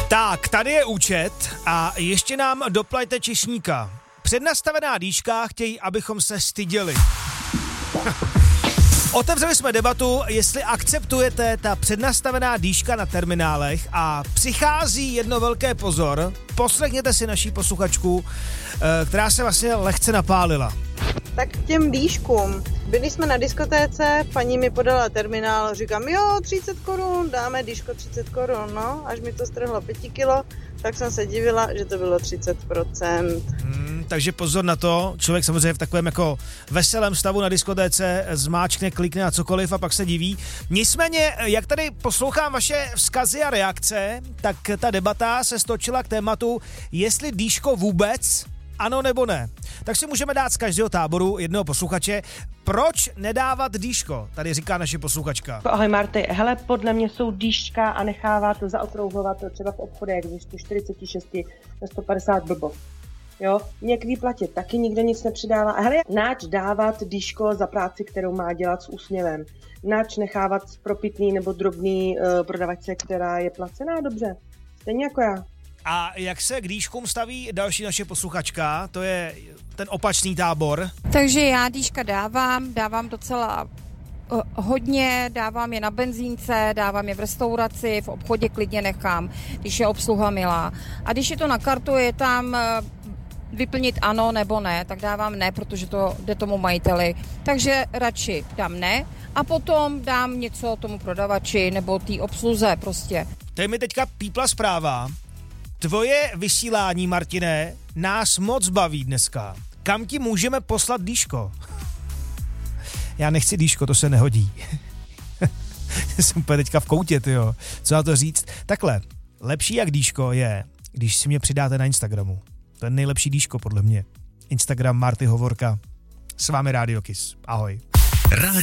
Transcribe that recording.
Tak, tady je účet a ještě nám doplaťte číšníka. Přednastavená dýška chtějí, abychom se styděli. Otevřeli jsme debatu, jestli akceptujete ta přednastavená dýška na terminálech a přichází jedno velké pozor. Poslechněte si naší posluchačku, která se vlastně lehce napálila. Tak k těm dýškům. Byli jsme na diskotéce, paní mi podala terminál, říkám, jo, 30 korun, dáme dýško 30 korun, no. Až mi to strhlo 5 kilo, tak jsem se divila, že to bylo 30%. Takže pozor na to, člověk samozřejmě v takovém jako veselém stavu na diskotéce zmáčkne, klikne na cokoliv a pak se diví. Nicméně, jak tady poslouchám vaše vzkazy a reakce, tak ta debata se stočila k tématu, jestli dýško vůbec, ano nebo ne. Tak si můžeme dát z každého táboru jednoho posluchače. Proč nedávat dýško? Tady říká naše posluchačka. Ahoj Marty, hele, podle mě jsou dýška a nechává to zaokrouhlovat třeba v obchodech ze 146 na 150 blbov. Jo, něk výplatě taky nikdo nic nepřidává. A hele, náč dávat dýško za práci, kterou má dělat s úsměvem? Náč nechávat propitný nebo drobný prodavačce, která je placená dobře? Stejně jako já. A jak se k dýškům staví další naše posluchačka? To je ten opačný tábor. Takže já dýška dávám docela hodně, dávám je na benzínce, dávám je v restauraci, v obchodě klidně nechám, když je obsluha milá. A když je to na kartu, je tam vyplnit ano nebo ne, tak dávám ne, protože to jde tomu majiteli. Takže radši dám ne a potom dám něco tomu prodavači nebo té obsluze prostě. To je mi teďka pípla zpráva. Tvoje vysílání, Martine, nás moc baví dneska. Kam ti můžeme poslat dýško? Já nechci dýško, to se nehodí. Jsem úplně teďka v koutě, tyjo. Co na to říct? Takhle, lepší jak dýško je, když si mě přidáte na Instagramu. To je nejlepší dýško podle mě. Instagram Marty Hovorka. S vámi Radio Kiss. Ahoj.